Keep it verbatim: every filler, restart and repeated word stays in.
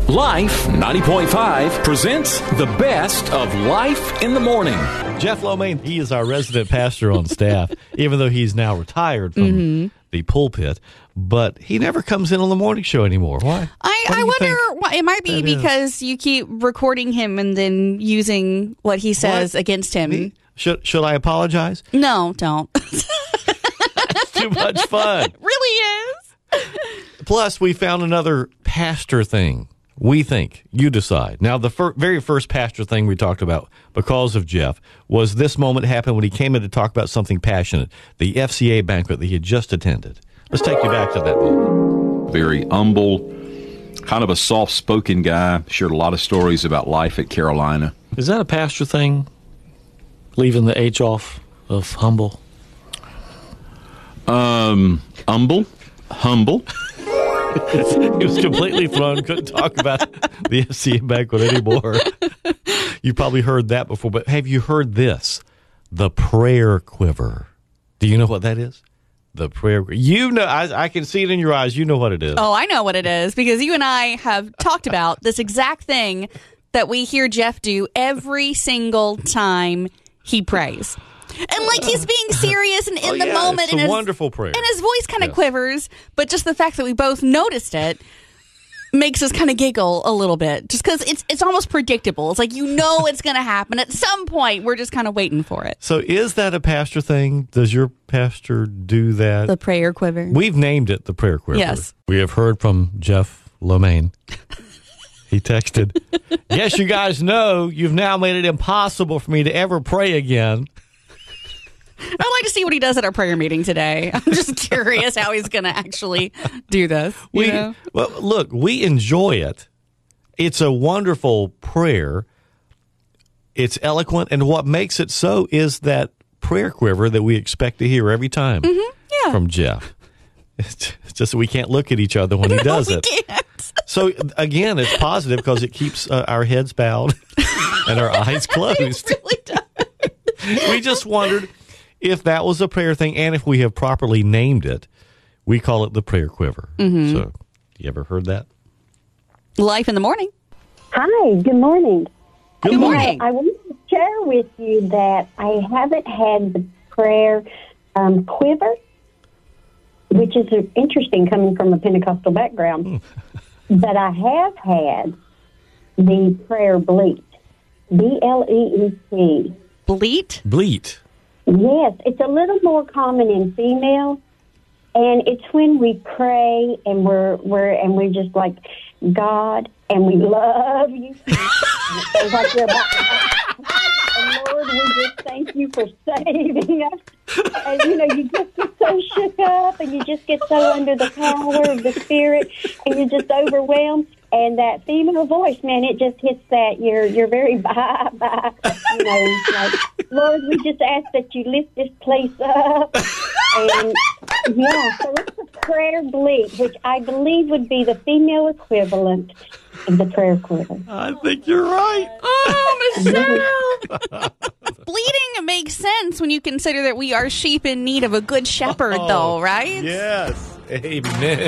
Life ninety point five presents the best of Life in the Morning. Jeff Lomain, he is our resident pastor on staff, even though he's now retired from mm-hmm. the pulpit. But he never comes in on the morning show anymore. Why? I, I wonder, why, it might be because is? you keep recording him and then using what he says what? against him. Me? Should, should I apologize? No, don't. It's too much fun. It really is. Plus, we found another pastor thing. We think. You decide. Now, the fir- very first pastor thing we talked about because of Jeff was this moment happened when he came in to talk about something passionate, the F C A banquet that he had just attended. Let's take you back to that moment. Very humble, kind of a soft-spoken guy, shared a lot of stories about life at Carolina. Is that a pastor thing, leaving the H off of humble? Um, humble, humble. He was completely thrown, couldn't talk about the F C A banquet anymore. You probably heard that before, but have you heard this? The prayer quiver. Do you know what that is? The prayer quiver. You know, I, I can see it in your eyes. You know what it is. Oh, I know what it is because you and I have talked about this exact thing that we hear Jeff do every single time he prays. And like he's being serious and in oh, the yeah, moment. It's and a his, wonderful prayer. And his voice kind of yes. quivers, but just the fact that we both noticed it makes us kind of giggle a little bit. Just because it's it's almost predictable. It's like you know it's going to happen. At some point, we're just kind of waiting for it. So is that a pastor thing? Does your pastor do that? The prayer quiver. We've named it the prayer quiver. Yes. We have heard from Jeff Lomain. He texted, yes, you guys know you've now made it impossible for me to ever pray again. I'd like to see what he does at our prayer meeting today. I'm just curious how he's going to actually do this. You we, know? Well, look, we enjoy it. It's a wonderful prayer. It's eloquent, and what makes it so is that prayer quiver that we expect to hear every time mm-hmm. yeah. from Jeff. It's just that we can't look at each other when he no, does we it. Can't. So, again, it's positive because it keeps uh, our heads bowed and our eyes closed. It really does. We just wondered if that was a prayer thing, and if we have properly named it. We call it the prayer quiver. Mm-hmm. So, you ever heard that? Life in the morning. Hi, good morning. Good you morning. know, I want to share with you that I haven't had the prayer um, quiver, which is interesting coming from a Pentecostal background. But I have had the prayer bleat, B L E E T. Bleat? Bleat. Yes, it's a little more common in female, and it's when we pray and we're we're and we're just like, God, and we love you. And it sounds like you're about to, and Lord, we just thank you for saving us. And you know, you just get so shook up, and you just get so under the power of the Spirit, and you're just overwhelmed. And that female voice, man, it just hits that. You're you're very bye bye. You know, like, Lord, we just ask that you lift this place up. And yeah, so it's a prayer bleat, which I believe would be the female equivalent of the prayer quiver. I think you're right. Oh, Michelle. Bleating makes sense when you consider that we are sheep in need of a good shepherd, oh, though, right? Yes. Amen.